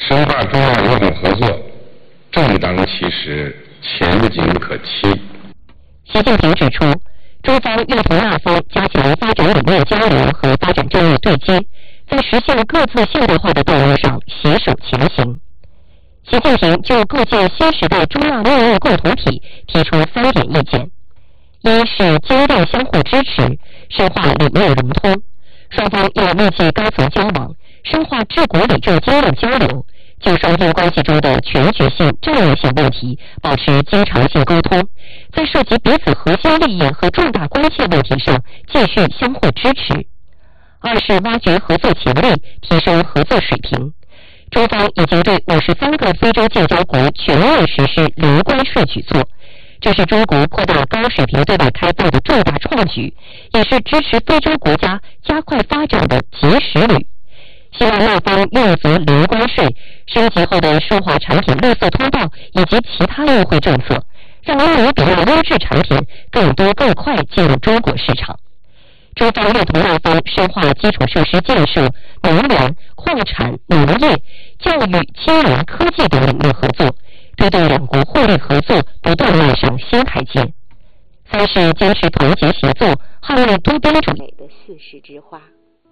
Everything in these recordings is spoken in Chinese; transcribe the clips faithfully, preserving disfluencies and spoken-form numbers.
深化中亚友好合作，正当其时，前景可期。 习近平指出，中方愿同那方加强发展领域交流和发展战略对接，在实现各自现代化的道路上携手前行。习近平就构建新时代中亚贸易共同体提出三点意见：一是坚定相互支持，深化理念融通，双方要密切高层交往，深化治国理政经贸交流，就双边关系中的全局性、战略性问题保持经常性沟通，在涉及彼此核心利益和重大关切问题上继续相互支持。二是挖掘合作潜力，提升合作水平。中方已经对五十三个非洲建交国全面实施零关税举措，这是中国扩大高水平对外开放的重大创举，也是支持非洲国家加快发展的及时雨。希望那方用足零关税、升级后的数码产品绿色通道以及其他优惠政策，让纳米比亚优质产品更多更快进入中国市场。中方愿同那方深化基础设施建设、能源、矿产、农业、教育、金融、科技等领域合作，推动两国互利合作不断迈上新台阶。三是坚持团结协作，捍卫多边主义的四时之花。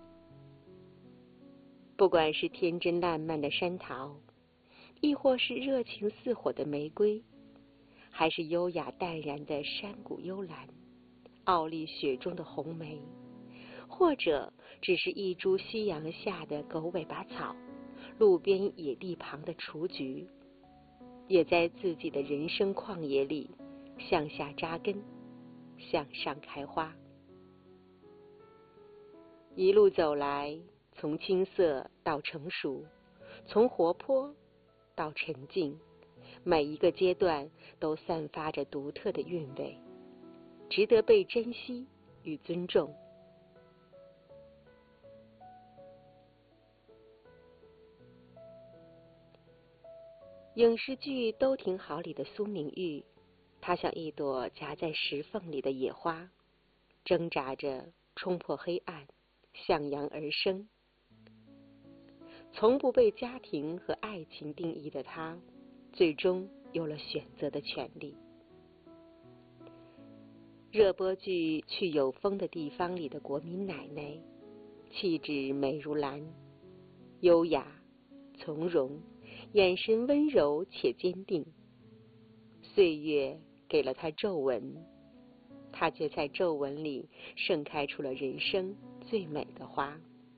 不管是天真烂漫的山桃，亦或是热情似火的玫瑰，还是优雅淡然的山谷幽兰，傲立雪中的红梅，或者只是一株夕阳下的狗尾巴草，路边野地旁的雏菊，也在自己的人生旷野里向下扎根，向上开花。一路走来，从青涩到成熟，从活泼到沉静，每一个阶段都散发着独特的韵味，值得被珍惜与尊重。影视剧都挺好里的苏明玉，她像一朵夹在石缝里的野花，挣扎着冲破黑暗，向阳而生。从不被家庭和爱情定义的她，最终有了选择的权利。热播剧《去有风的地方》里的国民奶奶，气质美如兰，优雅从容，眼神温柔且坚定。岁月给了她皱纹，她却在皱纹里盛开出了人生最美的花。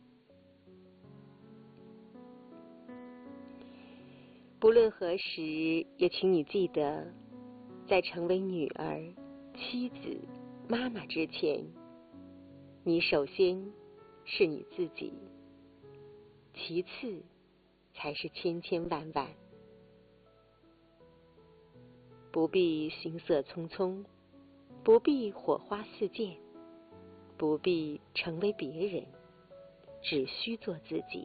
不论何时，也请你记得，在成为女儿、妻子、妈妈之前，你首先是你自己，其次才是千千万万。不必行色匆匆，不必火花四溅，不必成为别人，只需做自己。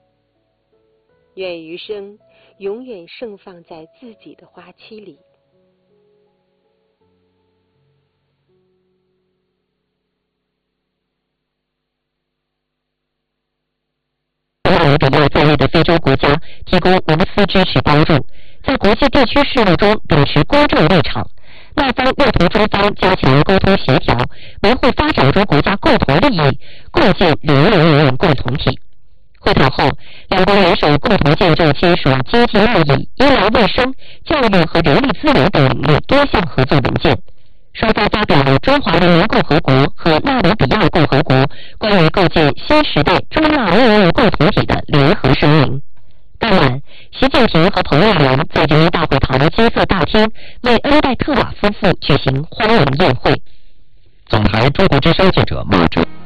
愿余生永远盛放在自己的花期里。 比亚在内的非洲国家提供无私支持帮助，在国际地区事务中秉持公正立场。那方愿同中方加强沟通协调，维护发展中国家共同利益，共建零零零共同体。会谈后，两国元首共同见证签署经济贸易、医疗卫生、教育和人力资源等领域多项合作文件。双方发表了中华人民共和国和纳米比亚共和国关于构建新时代中亚贸易共同体的联合声明。当晚，习近平和彭丽媛在人民大会堂金色大厅为恩戴特瓦夫妇举行欢迎宴会。 总台中国之声记者马哲。